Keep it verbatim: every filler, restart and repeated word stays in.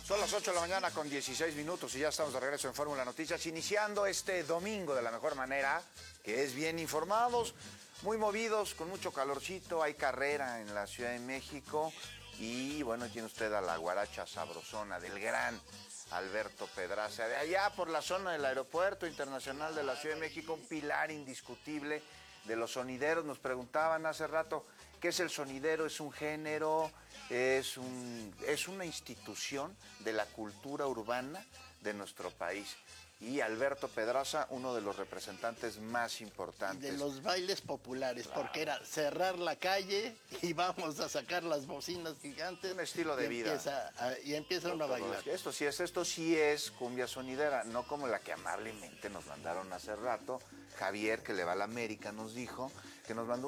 Son las ocho de la mañana con dieciséis minutos y ya estamos de regreso en Fórmula Noticias, iniciando este domingo de la mejor manera, que es bien informados, muy movidos, con mucho calorcito, hay carrera en la Ciudad de México y bueno, tiene usted a la guaracha sabrosona del gran Alberto Pedraza, de allá por la zona del Aeropuerto Internacional de la Ciudad de México, un pilar indiscutible de los sonideros. Nos preguntaban hace rato, ¿qué es el sonidero? ¿Es un género? Es, un, es una institución de la cultura urbana de nuestro país. Y Alberto Pedraza, uno de los representantes más importantes. De los bailes populares, Claro. Porque era cerrar la calle y vamos a sacar las bocinas gigantes. Un estilo de y vida. Empieza a, y empieza uno a bailar. Esto sí es, esto sí es cumbia sonidera, no como la que amablemente nos mandaron hace rato. Javier, que le va a la América, nos dijo que nos mandó